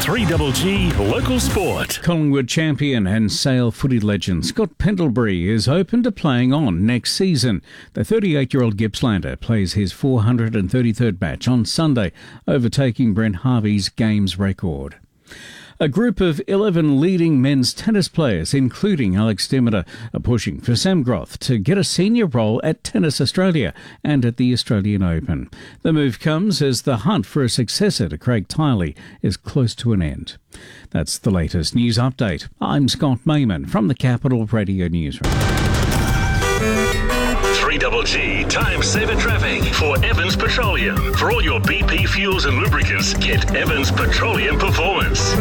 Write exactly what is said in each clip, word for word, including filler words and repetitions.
three G Local Sport. Collingwood champion and Sale footy legend Scott Pendlebury is open to playing on next season. The thirty-eight-year-old Gippslander plays his four hundred thirty-third match on Sunday, overtaking Brent Harvey's games record. A group of eleven leading men's tennis players, including Alex Demeter, are pushing for Sam Groth to get a senior role at Tennis Australia and at the Australian Open. The move comes as the hunt for a successor to Craig Tiley is close to an end. That's the latest news update. I'm Scott Mayman from the Capital Radio Newsroom. three G Time Saver Traffic for Evans Petroleum. For all your B P fuels and lubricants, get Evans Petroleum Performance.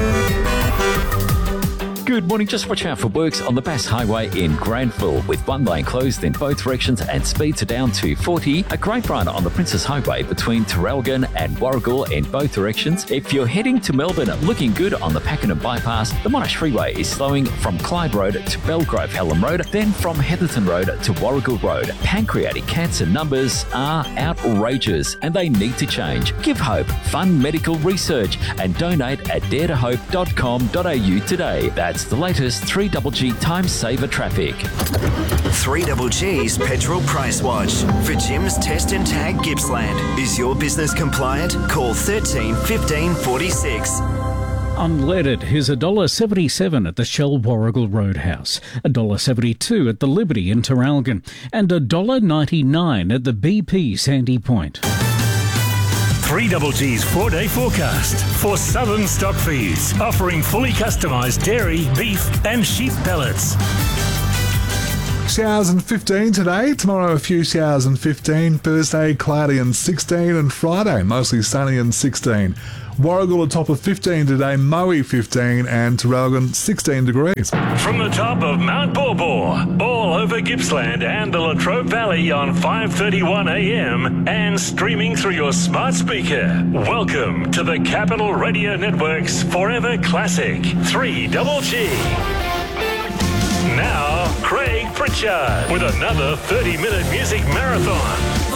Good morning. Just watch out for works on the Bass Highway in Granville, with one lane closed in both directions and speeds are down to forty. A great run on the Princess Highway between Terrelgan and Warragul in both directions. If you're heading to Melbourne, looking good on the Pakenham Bypass. The Monash Freeway is slowing from Clyde Road to Belgrove Hallam Road, then from Heatherton Road to Warragul Road. Pancreatic cancer numbers are outrageous and they need to change. Give hope, fund medical research and donate at dare to hope dot com dot a u today. That's the latest three G Time Saver Traffic. three G's Petrol Price Watch. For Jim's Test and Tag Gippsland. Is your business compliant? Call thirteen fifteen forty-six. Unleaded is one dollar seventy-seven at the Shell Warragul Roadhouse, one dollar seventy-two at the Liberty in Terrelgan, and one dollar ninety-nine at the B P Sandy Point. three G's four-day forecast for Southern Stock Feeds, offering fully customised dairy, beef and sheep pellets. Showers and fifteen today. Tomorrow a few showers and fifteen. Thursday cloudy and sixteen. And Friday mostly sunny and sixteen. Warragul a top of fifteen today. Moe fifteen and Terrelgan sixteen degrees. From the top of Mount Borbor, all over Gippsland and the Latrobe Valley on five thirty-one a m and streaming through your smart speaker. Welcome to the Capital Radio Network's Forever Classic three G. Now, Craig Pritchard with another thirty-minute music marathon.